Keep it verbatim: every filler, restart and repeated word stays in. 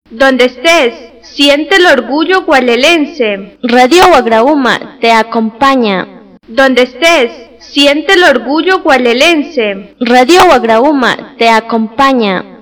Donde estés, siente el orgullo gualelense. Radio Guagrauma te acompaña. Donde estés, siente el orgullo gualelense. Radio Guagrauma te acompaña.